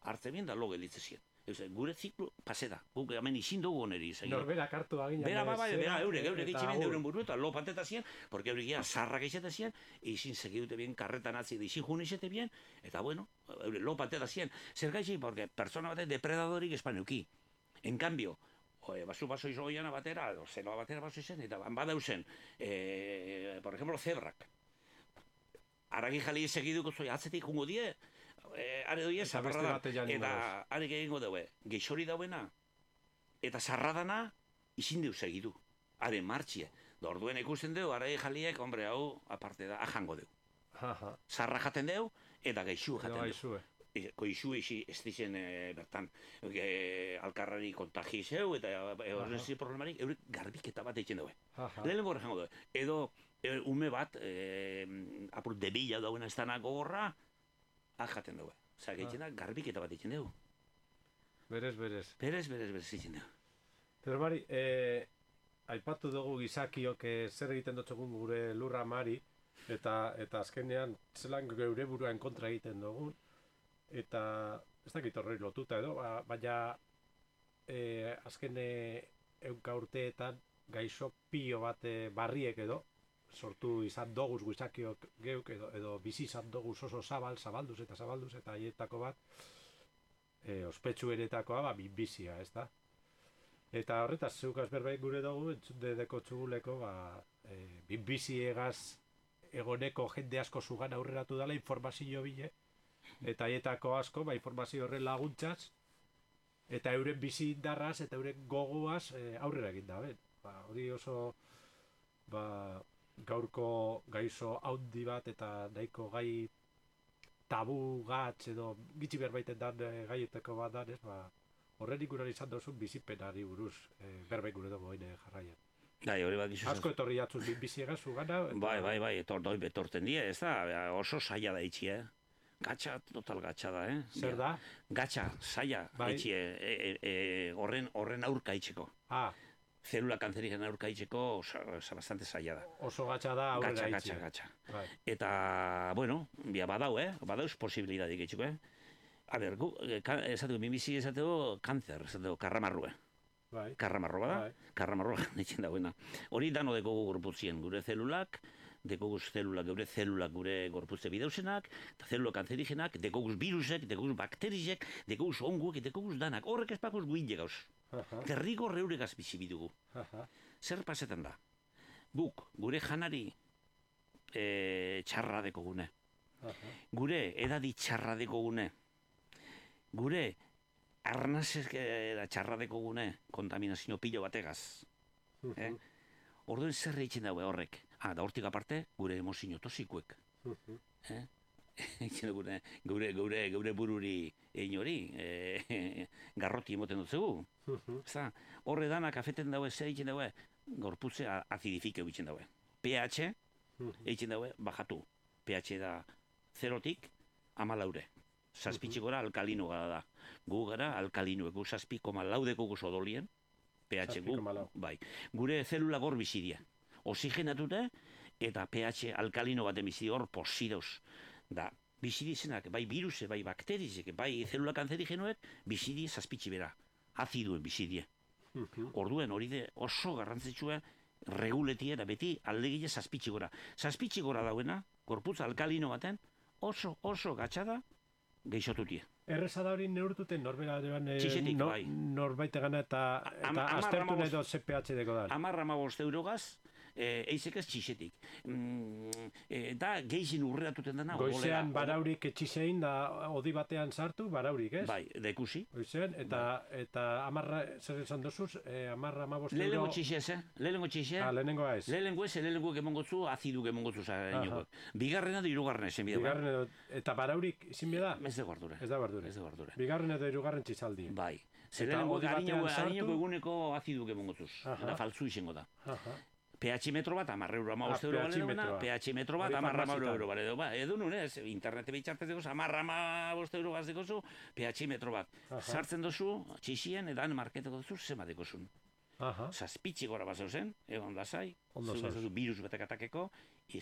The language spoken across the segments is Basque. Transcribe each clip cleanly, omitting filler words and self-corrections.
hartzen bien da lo gelditzen zien. Gure ziklo pase da. Guk hemen izin dugu oneri. Norberak hartu agina. Bera, eurek itximen euren buru eta lo panteta zien, porque eurek ia sarrak izate zien, izin segidute bien, karretan atzi, izin jun izate bien, eta bueno, eurek lo panteta zien. Zer gaitxik, porque persona batek depredadorik espaneuki. En cambio, baso izoiana batera, zenoa batera baso izen, eta badauzen, por ejemplo, zebrak. Aragi jali segiduko zoi, atzetik jungo die, are doie, zabarra da, eta arek egingo daue, geixori dauena, eta zarradana, izin deu segidu, are martxie. Da orduen ikusten deu, aragi jaliek, hombre, hau, aparte da, ajango deu. Zarra jaten deu, eta geixu jaten deu. Koizu ez dizen bertan alkarrari kontagizeu eta horrezi problemari eurek garbiketa bat eitzen daue. Lehenengo horre jango daue. Edo ume bat apur debila dauen ez danak gogorra jaten daue. Osa, gaitzen da garbiketa bat eitzen daue. Berez eitzen daue. Pero Mari, aipatu dugu gizakiok zer egiten dutxegun gure lurra Mari eta azkenean zelan geure buruan kontra egiten dugun. Eta ez dakit horrei lotuta edo, baina azken eunka urteetan gaixo pio bat barriek edo sortu izan doguz guizakiok geuk edo bizi izan doguz oso zabalduz eta haietako bat ospetsu eretakoa bizia, ez da? Eta horretaz, zeukaz berbait gure dugu, entzundedeko txuguleko biziegaz egoneko jende asko zugan aurreratu dela informazio bile, eta haietako asko, informazio horren laguntzaz, eta euren bizi indarraz, eta euren gogoaz aurrera egin da, hori oso gaurko gaizo haundi bat, eta nahiko gai tabu gatz, edo gitzi berbaiten dan gaietako bat danez, horren ikuran izan dozun bizipenari buruz, berbait gure dugu haine jarraian. Asko etorri jatzuz biziegaz zugana. Bai, etorten die, ez da, oso saia da itxi, Gatxa, total gatxa da, Zer da? Gatxa, saia, itxi, horren aurka itxeko. Zelula kanzerigen aurka itxeko, bastante saia da. Oso gatxa da aurrera itxi. Gatxa. Eta, bueno, badauz posibilidadik itxeko, A ber, esateko, minbizi esateko, kanzer, esateko, karramarrua. Karramarroa da, karramarroa netzen dagoena. Hori dano dekogu gorputzien, gure zelulak, dekoguz zelulak, gure gorputze bideusenak, eta zelula kanzerigenak, dekoguz virusek, dekoguz bakterizek, dekoguz onguek, dekoguz danak. Horrek espakuz guinde gauz. Terrigo reuregaz bizibidugu. Zer pasetan da? Guk, gure janari txarra dekogune. Gure edadi txarra dekogune. Gure arnazera txarradeko gune kontaminazio pilo bategaz. Orduen zer reitzen daue horrek. Da hortik aparte, gure emozio tosikuek. Gure bururi egin hori, garroti emoten dut zegu. Horre danak afeten daue, zer egiten daue, gorputze acidifikeu egiten daue. pH egiten daue, bajatu. pH da 0tik 14. Zazpitxe gora alkalino gara da. Gu gara alkalinoeko 7,4 guz odolien. pH gu, bai. Gure zelula gor bizidia. Oxigenatute eta pH alkalino baten bizidia hor posidoz. Da, bizidizenak, bai viruse, bai bakterizek, bai zelula kanzerigenoek, bizidie zazpitxe bera. Aziduen bizidie. Orduen hori de oso garrantzitsua reguletia da beti aldegile zazpitxe gora. Zazpitxe gora dauena, gorputz alkalino baten, oso gatxada, geixotutie. Erreza da hori neurtuten Txisetik, bai. Norbaitegana eta aztertu nahi dut ZPH deko da. 10-15 eurogaz, eizek ez txisetik. Da geixin urreatuten dena. Goizean baraurik txisein da odi batean sartu, baraurik, ez? Bai, dekusi. Goizean, eta amarra, zer esan dozuz, 10-15 euro... Lehenengo txisez, Lehenengo ez? Lehenengo emongotzu, azidu emongotzu bigarrena da hirugarrena esan bidea. Eta baraurik izin bida? Ez da guardura. Bigarren edo hirugarren txizaldi. Bai. Lehenengo eguneko azidu emongotzuz. Da faltzu izango da. pH metro bat, 10 euro, 15 euro bale duena, pH metro bat, 10 euro bale duena. Edo nune, internete behitxartez dekozu, 10-15 euro gaz dekozu, pH metro bat. Sartzen dozu, txixien, edan marketeko dozu, zema dekozun. Zazpitxe gora bat zeuzen, egon lasai, virus batek atakeko,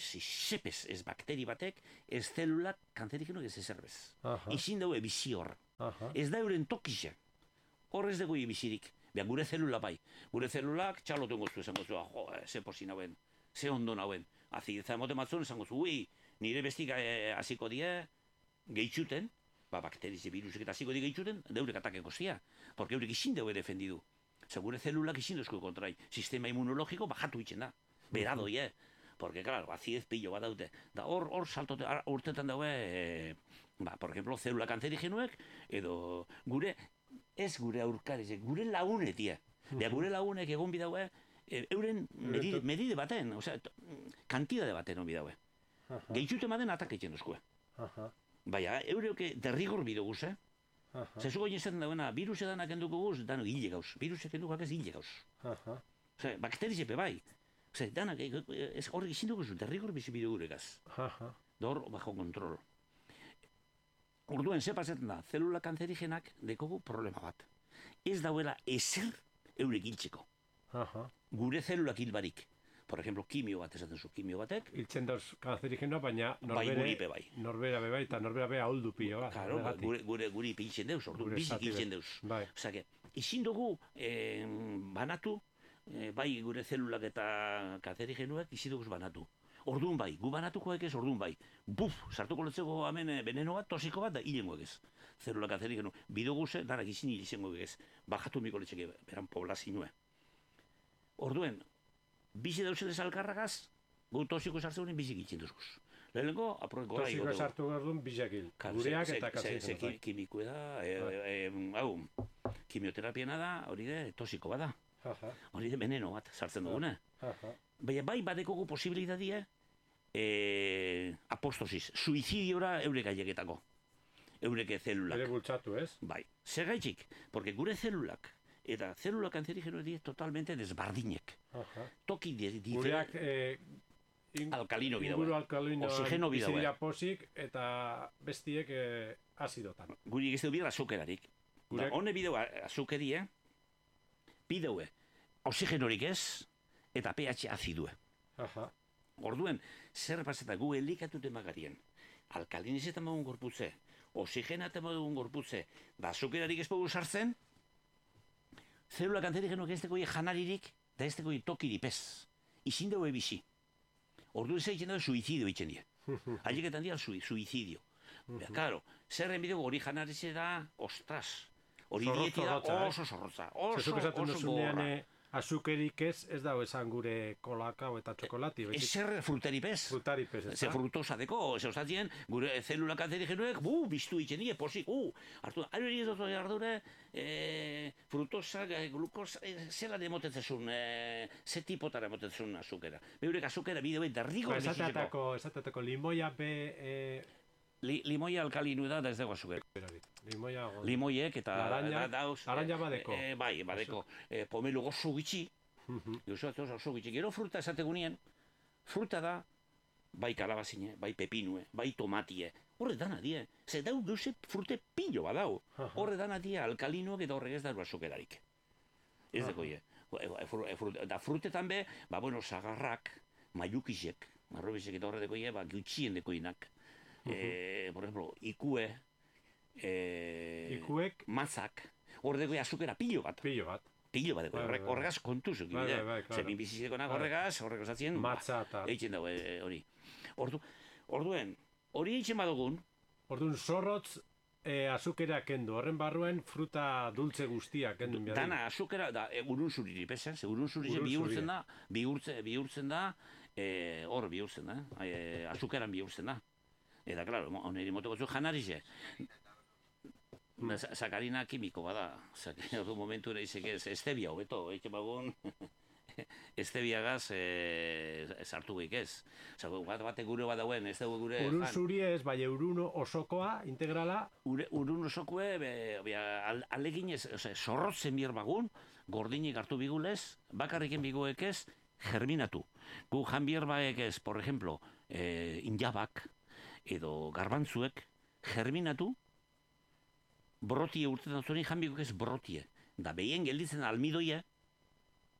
ez bakteri batek, ez zelulak kanzerigenok ez ezerbez. Izin daue bizi hor. Aha. Ez da euren tokixe. Hor ez dugu bizirik. Behan gure zelula bai. Gure zelulak txalotu goztu esango zu, jo, ze posi nauen, ze ondo nauen. Azideza emote matzun esango zu, nire bestik hasiko die, gehitxuten, bakterize virusek eta hasiko die gehitxuten, deurek atakeko zia. Porque eurek izin deue defendidu. Zer gure zelulak izin duzko kontrai. Sistema inmunologiko bajatu itxen da. Beradoi, Porque, claro, azidez pillo bat daute. Da hor saltote, urtetan daue, por ejemplo, zelula kanzerigenuek, edo ez gure aurkarizek, gure lagunetia. Beha, gure lagunek egon bidaue, euren medide baten, kantidade baten on bidaue. Gehitxute maden atak eitzen duzkue. Baina, eureuke derrigor bidoguz, Zezuko jintzen dauena, virus edanak enduko guz, dano hile gauz. Virusek endukak ez hile gauz. Bakterizepe bai. Danak, horrek izin dugu zu, derrigor bizi biduguregaz. Dor, bajo kontrol. Orduen, ze pasetan da, zelula kanzerigenak dekogu problema bat. Ez dauela ezer eurek hiltzeko. Gure zelulak hilbarik. Por ejemplo, kimio bat esaten zu, kimio batek. Hiltzen dauz kanzerigenoa, baina norbera bai, eta norbera bai ahuldu pilo bat. Claro, guri piltzen deuz, orduan bizik hiltzen deuz. Osea, izin dugu banatu, bai gure zelulak eta kanzerigenuak izin dugu banatu. Orduan bai, gu banatukoek ez, orduan bai. Buf, sartuko letzeko hemen veneno bat, tosiko bat, da hilengoek ez. Zelula kanzerigenu. Bidoguze, danak izin hilzengoek ez. Bajatu miko letzeke, beran poblazinue. Orduen, bizi dauzen ez alkarragaz, gu tosiko sartzen honen bizik itxen duzguz. Lehenengo, aproeko gara tosiko sartu gardun bizakil. Gureak eta kanzerigenuak. Kimikue da, kimioterapiena da, hori de tosiko bada. Hori de veneno bat sartzen dugune. Baina bai badekogu posibilitatea apostosis, suizidiora eurek aieketako. Eureke zelulak. Ere bultzatu, ez? Bai. Zer gaitxik, porque gure zelulak eta zelula kanzerigeno die totalmente desbardinek. Toki gureak alkalino bida. Inguru alkalino oxigeno bida. Bizidira posik eta bestiek azidotan. Guri egizte bidea azukerarik. Hone bideu azukerie, bideue oxigenorik ez, eta pH azidue. Orduen, zer paseta gu elikatute magarien. Alkalinizetan magun gorputze, oxigenaten magun gorputze, da azukerarik ez pogu sartzen, zelula kanzerigenuak ez dekoi janaririk, da ez dekoi tokirik ez. Izin dugu ebizi. Orduen zer egiten dugu suizidio egiten die. Haieketan dira suizidio. Claro, zerren bideo hori janarizera, ostras, hori dieti da oso zorrotza. Oso gorra. Azukerik ez dago esan gure kolakao eta txokolati. Ezer fruteripez. Frutaripez, ez da? Ze frutosa deko, ze ostatien, gure zelula kanzerigenuek, biztu itzen die, posik, hartu, ari ez dut ardure, frutosa, glukosa, zela demotetzezun, ze tipotara demotetzezun azukera. Beurek azukera bideo behar derriko. Esatetako limoia Limoia alkalinu da ez dago azukera. Limoiek eta laranja badeko. Bai, badeko. Pomelu gozo gitxi. Oso gitxi. Gero fruta esategunien. Fruta da, bai kalabazine, bai pepinue, bai tomatie. Horre dana die. Ze dau duze frute pillo badau. Horre dana die alkalinuak eta horrek ez dago azukerarik. Ez dago ie. Da frutetan be, sagarrak, maiukizek, marrobizek eta horre deko ie, gutxien dekoinak. Por ejemplo, ikue, mazak, hor deko azukera pillo bat. Pillo bat, horregaz kontuzuk. Zemin bizizekonak horregaz atzien, matza eta eitzen dago hori. Orduen, hori eitzen badugun. Orduen, zorrotz azukera kendu, horren barruen fruta dulce guztiak kendu. Dana azukera, urun zuriri, pesa, urun zuriri bihurtzen da, hor bihurtzen da, azukeran bihurtzen da. Eta, klaro, oneri motoko zu janarize. Sakarina kimiko bada. Hor momentu ere izek estebia hobeto. Eke bagun, estebiagaz sartu geik ez. Bate gure bat dauen, ez dugu gure... Urun zuri ez, bai urun osokoa, integrala? Urun osokoe, alegin ez, zorrotzen bier bagun, gordinik hartu bigulez, bakarriken biguek ez, germinatu. Gu jan bier baek ez, por ejemplo, injabak, edo garbantzuek germinatu, brotie urtetan zuen janbiko ez brotie. Da behien gelditzen almidoia,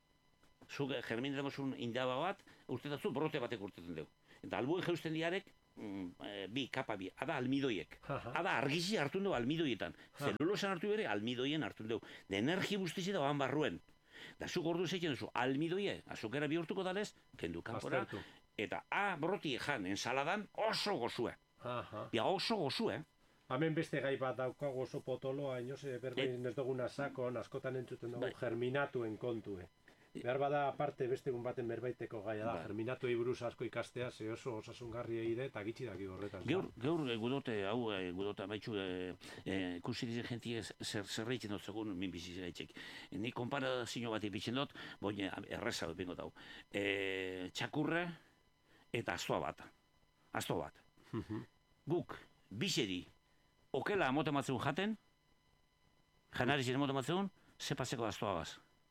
zuk germinatzen zuen indaba bat, urtetan zu brote batek urtetan dugu. Eta albuen jeusten diarek, bi, kapa bi, ada almidoiek. Ada argizi hartu dugu almidoietan. Zelulosan hartu bere, almidoien hartu dugu. De energia guztizi da oan barruen. Da zuk ordu zeitzen duzu, almidoie, azukera bihurtuko dalez, kendu kanpora, eta broti jan, ensaladan oso gozue. Ja, oso gozue. Hemen beste gai bat daukago oso potoloa, inoz, berbein ez duguna sakon, askotan entzuten dugu germinatuen kontue. Behar bada aparte beste egun baten berbaiteko gaia da, germinatuei buruz asko ikastea, ze oso osasungarri egide eta gitxi daki horretan. Gaur gudote, hau gudote baitxu, ikusi dizen jentie zerreitzen dut segun min biziz gaitxek. Ni konparazio bat ipitzen dut, boine erreza bengo dau. Txakurre eta astoa bat. Asto bat. Guk, bizeri, okela amotematzen jaten, janarizen amotematzen, zepazeko astoagaz.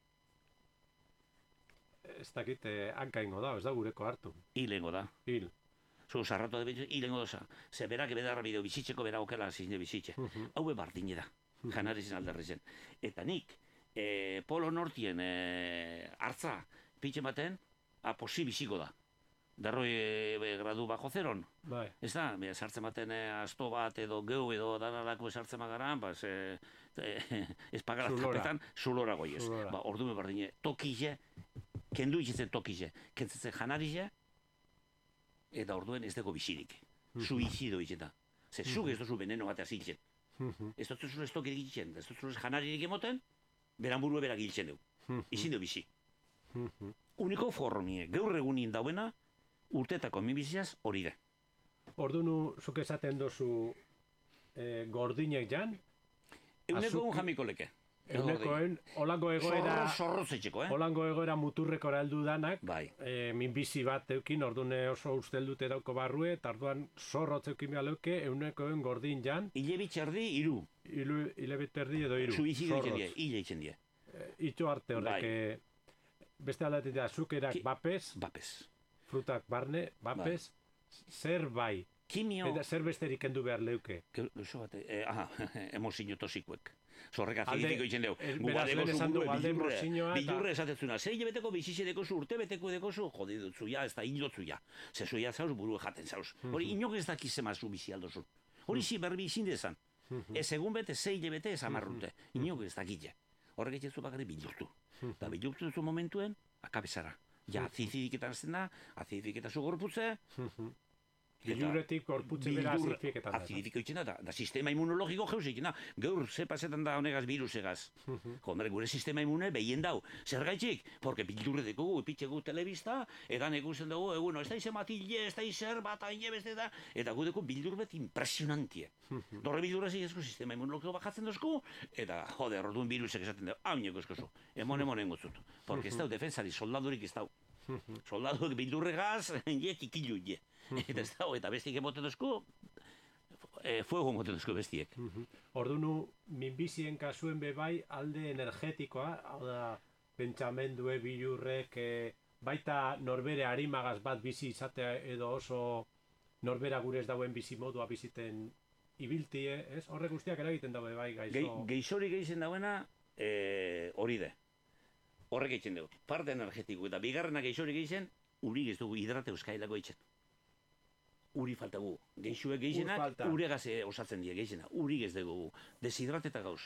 Ez dakit hankaingo da, ez da gureko hartu. Hilengo da. Hil. Zu sarratu da hilengo doza. Ze berak bedarra bideo bizitzeko, bera okela zizne bizitze. Hau bardine da, janarizen alderrezen. Eta nik, Polo Nortien hartza pitxe baten, posi biziko da. Darroi gradu bajo zeron. Bai. Ez da, sartzen baten asto bat edo geu edo danarako sartzen magaran, ez pagarazapetan, zulora goiez. Ordume bardine, tokize, kendu itxetzen tokize, kentzetzen janarize, eta orduen ez dago bizirik. Suizido itxeta. Ze zuk ez duzu veneno batea zintzen. Ez duzu ez tokirik itxen, ez duzu ez janaririk emoten, beran burue berak itxen dugu. Izin dugu bizi. Uniko formie, gaur egunin dauena, urtetako minbiziaz hori da. Ordunu, zuk esaten dozu gordinek jan? Euneko jamiko leke. Eunekoen, holango egoera... Zorrozetxeko, Holango egoera muturrekora heldu danak, bai. Minbizi bat eukin, ordune oso usteldute dauko barrue, eta orduan zorrotz eukin behar leuke, eunekoen gordin jan... Ile bitxerdi, iru. Ile bitxerdi edo iru. Suizido itzen die. Itxo arte horrek, beste aldatik da, zukerak bapes, frutak barne, bapes, zer bai. Kimio... Eta zer besterik kendu behar leuke. Luzo bat, emozio tosikuek. Zorrek azidifiko itzen dugu. Beraz lehen esan dugu, alde emozioa... Bildurre esatetzuna, zer hilabeteko bizize dekozu, urte beteko dekozu, jodi dutzu ja, ez da hilotzu ja. Zezu ja zauz, buru jaten zauz. Hori inok ez dakize mazu bizi aldozun. Hori zi berbi izin dezan. Ez egun bete, zei hilabete ez amarrute. Inok ez dakite. Horrek etxezu bakari bildurtu. Eta bildurtu duzu momentuen, akabezara. Ja, azidifiketan azten da, azidifiketan zu gorputze, Bilurretik gorputze bera azidifiketan da. Azidifiko itxena da sistema immunologiko jeuz itxena. Gaur, ze pasetan da honegaz virusegaz. Jomere, gure sistema immune behien dau. Zer gaitxik? Porque bildurre dekogu, epitxegu telebista, edan ekusten dugu, eguno, ez da ize matille, ez da izer bat, aine beste da, eta gu deku bildurret impresionantie. Dorre bildurre zigezko sistema immunologiko bajatzen dozku, eta, jode, orduen virusek esaten dugu, hau nioko eskozu, emonen gotzut. Porque ez dau defensari, soldadurik ez dau. Soldaduek bildurregaz, tikilu, eta bestiek emoten dozku, fuego emoten dozku bestiek. Ordunu, minbizien kasuen bebai alde energetikoa, hau da, pentsamendue, bilurrek, baita norbere harimagaz bat bizi izatea edo oso norbera gure ez dauen bizi modua biziten ibiltie, ez? Horrek guztiak eragiten daue bai gaizo. Geizori geizen dauena hori de. Horrek eitzen dugu. Parte energetiko eta bigarrena geizori geizen, urik ez dugu hidrate euskailako eitzen. Uri falta gu. Geixuek geizenak, uregaz osatzen die geizena. Urik ez dugu. Deshidrateta gauz.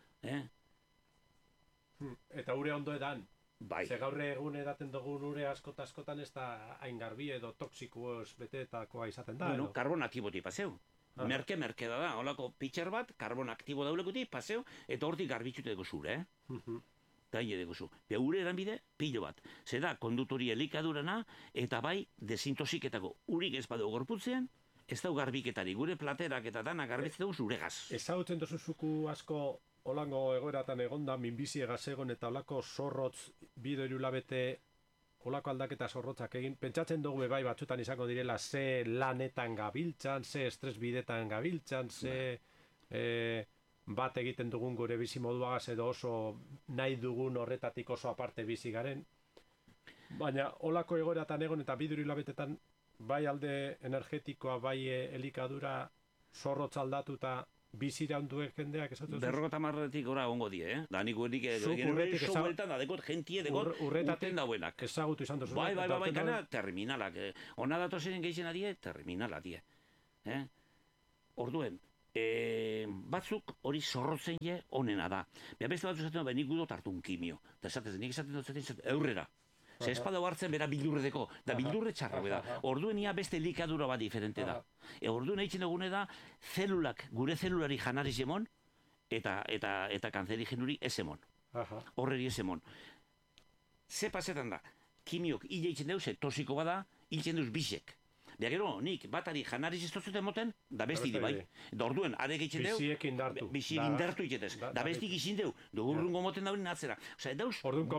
Eta ure ondo edan. Bai. Ze gaur egun edaten dugun ure askotan ez da hain garbi edo toksikoz betetakoa izaten da. Bueno, karbon aktiboti paseu. Merke da, holako pitxer bat, karbon aktibo daulekuti, paseu, eta hortik garbitzute dugu zure, Gaine dugu zu. Ure edan bide, pilo bat. Zeda, kondutori elikadurana, eta bai, desintosiketako urik ez badu gorputzean, ez dau garbiketari. Gure platerak eta dana garbitzen dugu zuregaz. Ezagutzen dozuzuku asko holango egoeratan egonda, minbizi egaz egon eta holako zorrotz bido irulabete holako aldaketa zorrotzak egin. Pentsatzen dugu bai batzutan izango direla ze lanetan gabiltzan, ze estres bidetan gabiltzan, ze... bat egiten dugun gure bizi moduagaz edo oso nahi dugun horretatik oso aparte bizi garen. Baina holako egoeratan egon eta bidur hilabetetan bai alde energetikoa, bai elikadura zorrotz aldatuta biziraunduen jendeak esatu zuz? 50 gora ongo die, Da nik Zuk urretik bueltan da dekot jentie dekot urten dauenak. Ezagutu izan duzu. Bai, kana terminalak. Ona datozen geixena die, terminala die. Orduen, batzuk hori zorrotzen je onena da. Beste batzuk esaten da, nik gudot hartun kimio. Eta nik esaten dut eurrera. Ze espada hartzen bera bildurredeko, da bildurre txarra da. Orduen ia beste elikadura bat diferente da. Orduen eitzen dugune da, gure zelulari janari zemon, eta kanzerigenuri ez emon. Horreri ez emon. Ze pasetan da, kimiok hile eitzen deuz, tosiko bada, hiltzen deuz bisek. Bea gero, nik batari janariz ez tozuten moten, da besti di bai. Da orduen, arek eitzen deu, bisiek indartu iketez. Da bestik izin deu, dugurrungo moten daurin atzera. Osea, dauz,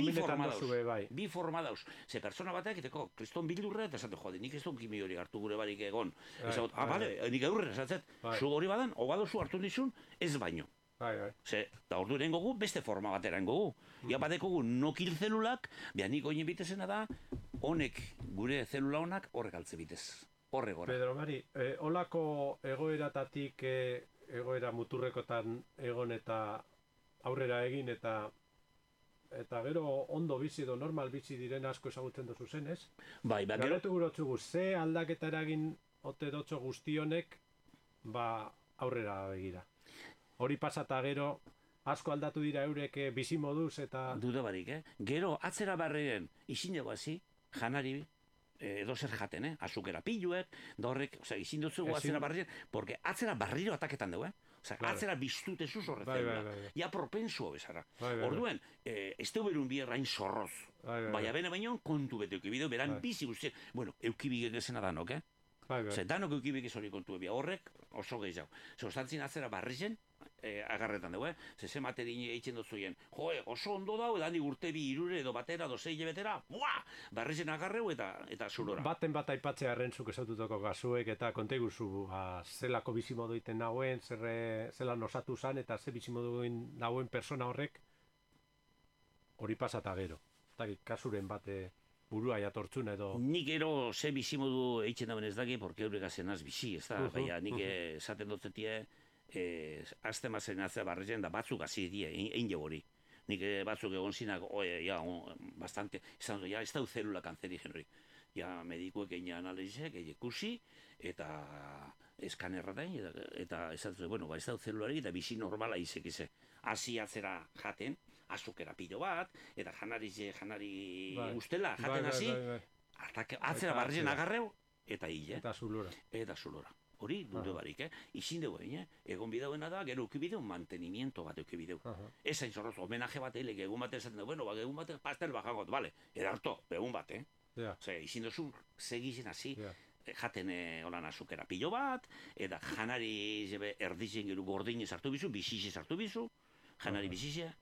bi forma dauz. Ze persona batek, eteko, kriston bildurre, eta esate, jode, nik ez dut kimi hori hartu gure barik egon. Bale, nik eurre, esatzet, zu hori badan, obadozu hartu dizun, ez baino. Ze, da orduen engogu, beste forma batera engogu. Ia badekogu nokil zelulak, bea nik oinen bitezena da, honek, gure zelula honak, horrek altze bitez. Horre gora. Pedro Mari, holako egoeratatik egoera muturrekotan egon eta aurrera egin eta gero ondo bizi edo normal bizi diren asko ezagutzen dozu zenez. Bai, gero. Galetu gurotzugu, ze aldaketa eragin ote dotxo guztionek, aurrera begira. Hori pasata gero, asko aldatu dira eurek bizi moduz eta... Duda barik, Gero, atzera barriren, izin dugu hazi, janari, edo zer jaten, azukera piluek, da horrek, izin dutzugu atzera barriren, porque atzera barriro ataketan dugu, atzera biztute zuz horretzen, ja propensuo bezara. Orduen, ez du berun bierrain zorroz, baina bene baino kontu bete eukibideu, beran bizi guztien, bueno, eukibigek ezena danok, danok eukibik ez hori kontu ebia, horrek oso gehiago. Zostantzin atzera barrizen, agarretan dugu, ze materin eitzen dutzuien, oso ondo dau, edan urte bi irure edo batera, edo zei betera, barrizen agarreu eta zulora. Baten bat aipatzea arrentzuk esatutako gazuek eta konteguzu zelako bizimodu iten nagoen, zelan osatu zan eta ze bizimodu nagoen persona horrek hori pasata gero. Eta kasuren bate burua jatortzun edo... Nik ero ze bizimodu eitzen dauen ez daki, porque eurek azenaz bizi, ez da, baina nik esaten dutzetie, azte mazen atzea barrezen da batzuk hasi die, egin jo hori. Nik batzuk egon zinak, bastante, izan dut, ez da zelula kanzerigen hori. Medikuek egin analizek, egin ikusi, eta eskanerratain, eta ez da zelulari, eta bizi normala izek ize. Hasi atzera jaten, azukera pilo bat, eta janari ustela, jaten hasi, atzera barrezen agarreu, eta hile. Eta zulora. Hori, dute barik, izin dugu egin, egon bidauena da, gero eukibideu mantenimiento bat eukibideu. Ez hain zorroz, homenaje bat eilek, egun bat esaten dugu, egun bat pastel bajangot, bale, edarto, egun bat, izin duzu, segizen hasi, jaten holan azukera pilo bat, eta janari erdizen gero gordinez hartu bizu, bizizez hartu bizu, janari bizizea,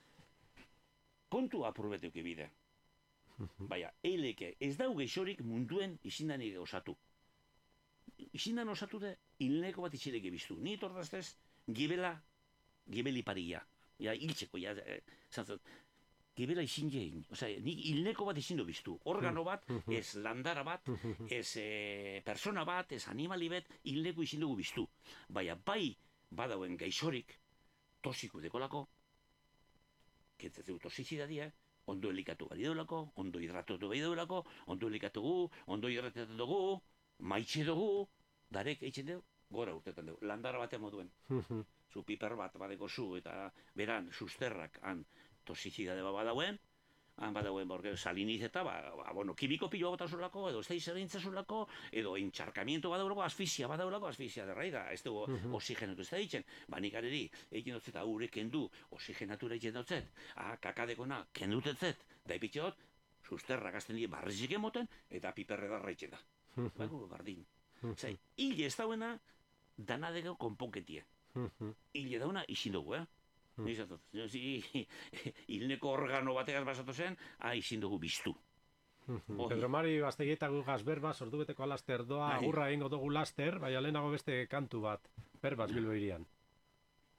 kontu apurbet eukibide. Baina, eileke, ez dau geixorik munduen izindanik osatu. Izindan osatu da, hilneko bat itxileke biztu. Ni tortaztez, gibeli paria. Hiltzeko, gibela izin jein. Nik hilneko bat izin du biztu. Organo bat, ez landara bat, ez persona bat, ez animali bat, hilneko izin dugu biztu. Baina, bai badauen gaixorik, tosiku dekolako, ketzetzeu tosizidadia, ondo elikatu bari deulako, ondo hidratatu bari deulako, ondo elikatu gu, ondo hidratatu dugu, maitxe dugu, darek eitzen dugu, gora urtetan dugu, landara batean moduen. Zu piper bat badeko zu, eta beran, susterrak, han tosizidade badauen, han badauen, porque saliniz eta, kimiko pilo botazulako, edo ez da izerintzazulako, edo entxarkamiento badaulako, asfixia derraida, ez dugu oxigenatu ez da ditzen, banik areri, egin dutzet, haure kendu, oxigenatura egin dutzet, kakadekona kendutetzet, da ipitxot, susterrak azten dira barrizik emoten, eta piperre darra itxen da. Bardin. Hile ez dauena, dana dego konponketie. Hile dauna izin dugu, hilneko organo bategaz basatu zen, izin dugu biztu. Pedro Mari Bastegietagu gaz berbaz, ordubeteko alaster doa, agurra egingo dugu laster, baina lehenago beste kantu bat, berbaz Bilbo irian.